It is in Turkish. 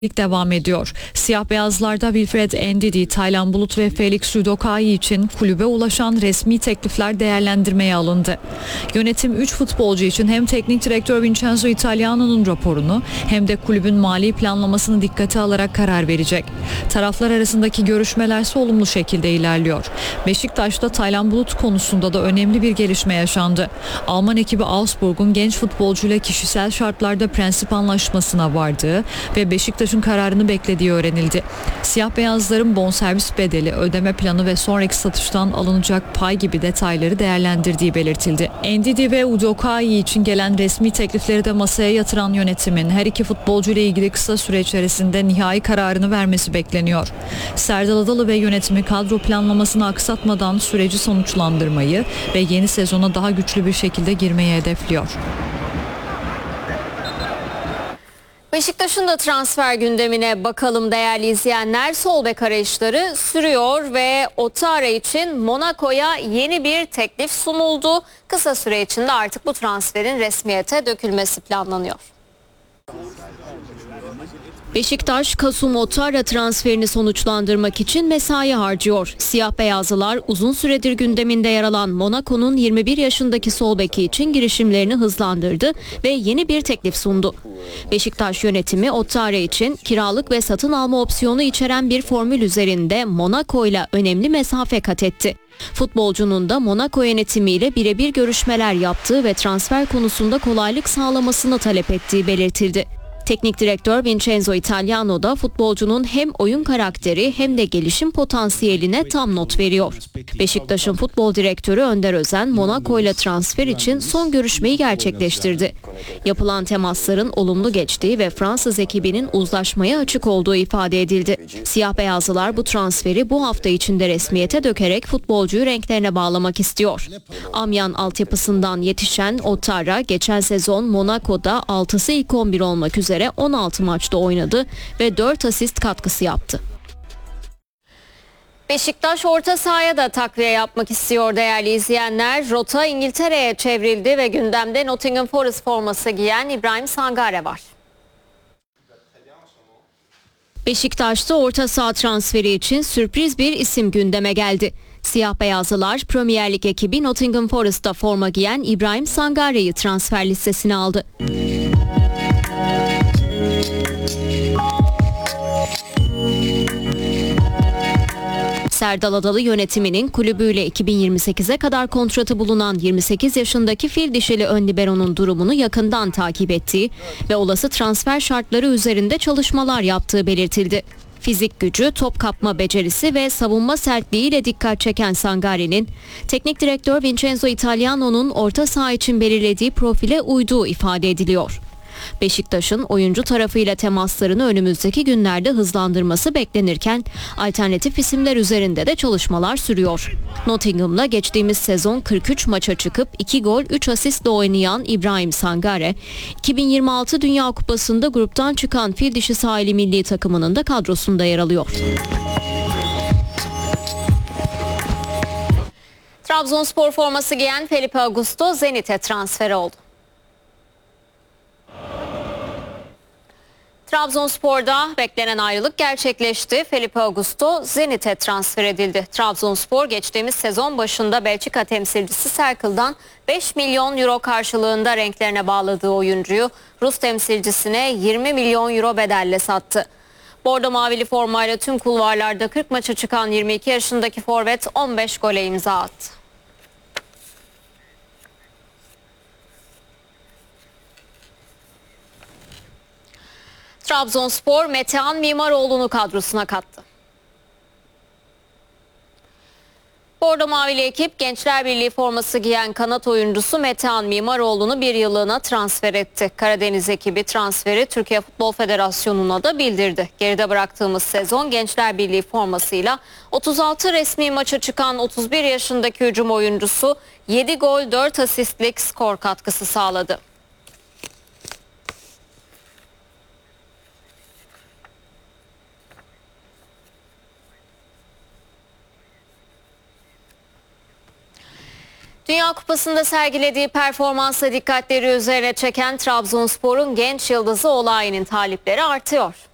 devam ediyor. Siyah beyazlarda Wilfred Ndidi, Taylan Bulut ve Felix Udokai için kulübe ulaşan resmi teklifler değerlendirmeye alındı. Yönetim 3 futbolcu için hem teknik direktör Vincenzo Italiano'nun raporunu hem de kulübün mali planlamasını dikkate alarak karar verecek. Taraflar arasındaki görüşmeler ise olumlu şekilde ilerliyor. Beşiktaş'ta Taylan Bulut konusunda da önemli bir gelişme yaşandı. Alman ekibi Augsburg'un genç futbolcuyla kişisel şartlarda prensip anlaşmasına vardığı ve Beşiktaş'ın kararını beklediği öğrenildi. Siyah beyazların bonservis bedeli, ödeme planı ve sonraki satıştan alınacak pay gibi detayları değerlendirdiği belirtildi. Ndidi ve Udokai için gelen resmi teklifleri de masaya yatıran yönetimin her iki futbolcu ile ilgili kısa süre içerisinde nihai kararını vermesi bekleniyor. Serdal Adalı ve yönetimi kadro planlamasını aksatmadan süreci sonuçlandırmayı ve yeni sezona daha güçlü bir şekilde girmeyi hedefliyor. Beşiktaş'ın da transfer gündemine bakalım değerli izleyenler. Sol bek arayışları sürüyor ve Ouattara için Monaco'ya yeni bir teklif sunuldu. Kısa süre içinde artık bu transferin resmiyete dökülmesi planlanıyor. Beşiktaş, Kasum Ouattara transferini sonuçlandırmak için mesai harcıyor. Siyah beyazlılar uzun süredir gündeminde yer alan Monaco'nun 21 yaşındaki sol beki için girişimlerini hızlandırdı ve yeni bir teklif sundu. Beşiktaş yönetimi Ouattara için kiralık ve satın alma opsiyonu içeren bir formül üzerinde Monaco ile önemli mesafe kat etti. Futbolcunun da Monaco yönetimiyle birebir görüşmeler yaptığı ve transfer konusunda kolaylık sağlamasını talep ettiği belirtildi. Teknik direktör Vincenzo Italiano da futbolcunun hem oyun karakteri hem de gelişim potansiyeline tam not veriyor. Beşiktaş'ın futbol direktörü Önder Özen, Monaco ile transfer için son görüşmeyi gerçekleştirdi. Yapılan temasların olumlu geçtiği ve Fransız ekibinin uzlaşmaya açık olduğu ifade edildi. Siyah beyazlılar bu transferi bu hafta içinde resmiyete dökerek futbolcuyu renklerine bağlamak istiyor. Amiens altyapısından yetişen Ouattara geçen sezon Monaco'da 6'sı ilk 11 olmak üzere 16 maçta oynadı ve 4 asist katkısı yaptı. Beşiktaş orta sahaya da takviye yapmak istiyor değerli izleyenler. Rota İngiltere'ye çevrildi ve gündemde Nottingham Forest forması giyen İbrahim Sangare var. Beşiktaş'ta orta saha transferi için sürpriz bir isim gündeme geldi. Siyah beyazlılar Premier Lig ekibi Nottingham Forest'ta forma giyen İbrahim Sangare'yi transfer listesine aldı. Serdal Adalı yönetiminin kulübüyle 2028'e kadar kontratı bulunan 28 yaşındaki fil dişili ön libero'nun durumunu yakından takip ettiği ve olası transfer şartları üzerinde çalışmalar yaptığı belirtildi. Fizik gücü, top kapma becerisi ve savunma sertliğiyle dikkat çeken Sangare'nin teknik direktör Vincenzo Italiano'nun orta saha için belirlediği profile uyduğu ifade ediliyor. Beşiktaş'ın oyuncu tarafıyla temaslarını önümüzdeki günlerde hızlandırması beklenirken alternatif isimler üzerinde de çalışmalar sürüyor. Nottingham'la geçtiğimiz sezon 43 maça çıkıp 2 gol 3 asistle oynayan İbrahim Sangare, 2026 Dünya Kupası'nda gruptan çıkan fil dişi sahili milli takımının da kadrosunda yer alıyor. Trabzonspor forması giyen Felipe Augusto Zenit'e transfer oldu. Trabzonspor'da beklenen ayrılık gerçekleşti. Felipe Augusto Zenit'e transfer edildi. Trabzonspor geçtiğimiz sezon başında Belçika temsilcisi Cercle'dan 5 milyon euro karşılığında renklerine bağladığı oyuncuyu Rus temsilcisine 20 milyon euro bedelle sattı. Bordo mavili formayla tüm kulvarlarda 40 maça çıkan 22 yaşındaki forvet 15 gole imza attı. Trabzonspor Metehan Mimaroğlu'nu kadrosuna kattı. Bordo mavili ekip Gençler Birliği forması giyen kanat oyuncusu Metehan Mimaroğlu'nu bir yıllığına transfer etti. Karadeniz ekibi transferi Türkiye Futbol Federasyonu'na da bildirdi. Geride bıraktığımız sezon Gençler Birliği formasıyla 36 resmi maça çıkan 31 yaşındaki hücum oyuncusu 7 gol 4 asistlik skor katkısı sağladı. Dünya Kupası'nda sergilediği performansla dikkatleri üzerine çeken Trabzonspor'un genç yıldızı Olayi'nin talipleri artıyor.